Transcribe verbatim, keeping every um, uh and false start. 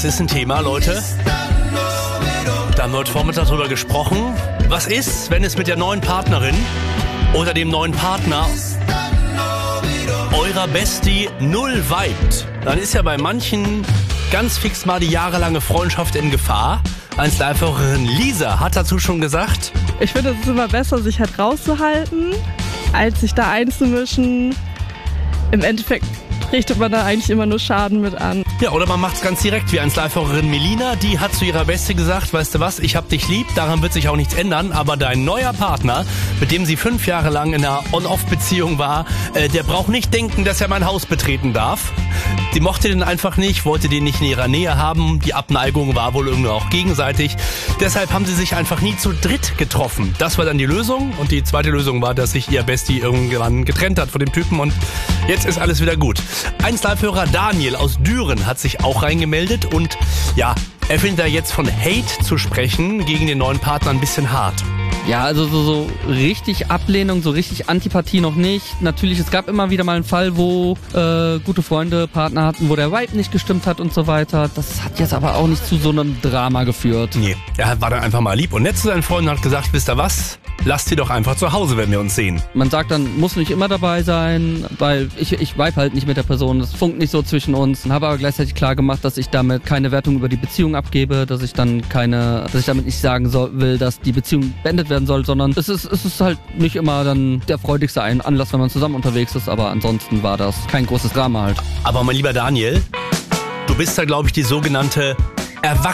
Das ist ein Thema, Leute. Da haben wir heute Vormittag drüber gesprochen. Was ist, wenn es mit der neuen Partnerin oder dem neuen Partner eurer Bestie null vibet? Dann ist ja bei manchen ganz fix mal die jahrelange Freundschaft in Gefahr. Eins der Einfacherin Lisa hat dazu schon gesagt: Ich finde, es ist immer besser, sich halt rauszuhalten, als sich da einzumischen. Im Endeffekt richtet man da eigentlich immer nur Schaden mit an. Ja, oder man macht's ganz direkt, wie eins der Einfacherin Melina, die hat zu ihrer Bestie gesagt: Weißt du was, ich hab dich lieb, daran wird sich auch nichts ändern, aber dein neuer Partner, mit dem sie fünf Jahre lang in einer On-Off-Beziehung war, äh, der braucht nicht denken, dass er mein Haus betreten darf. Die mochte den einfach nicht, wollte den nicht in ihrer Nähe haben. Die Abneigung war wohl irgendwie auch gegenseitig. Deshalb haben sie sich einfach nie zu dritt getroffen. Das war dann die Lösung. Und die zweite Lösung war, dass sich ihr Bestie irgendwann getrennt hat von dem Typen. Und jetzt ist alles wieder gut. eins Live-Hörer Daniel aus Düren hat sich auch reingemeldet. Und ja, er findet da jetzt von Hate zu sprechen gegen den neuen Partner ein bisschen hart. Ja, also so, so richtig Ablehnung, so richtig Antipathie noch nicht. Natürlich, es gab immer wieder mal einen Fall, wo äh, gute Freunde Partner hatten, wo der Vibe nicht gestimmt hat und so weiter. Das hat jetzt aber auch nicht zu so einem Drama geführt. Nee, er war dann einfach mal lieb und nett zu seinen Freunden und hat gesagt: Wisst ihr was? Lasst sie doch einfach zu Hause, wenn wir uns sehen. Man sagt dann, muss nicht immer dabei sein, weil ich, ich vibe halt nicht mit der Person. Das funkt nicht so zwischen uns. Habe aber gleichzeitig klar gemacht, dass ich damit keine Wertung über die Beziehung abgebe, dass ich dann keine, dass ich damit nicht sagen soll, will, dass die Beziehung beendet werden soll, sondern es ist, es ist halt nicht immer dann der freudigste Anlass, wenn man zusammen unterwegs ist, aber ansonsten war das kein großes Drama halt. Aber mein lieber Daniel, du bist da, glaube ich, die sogenannte Erwachsene.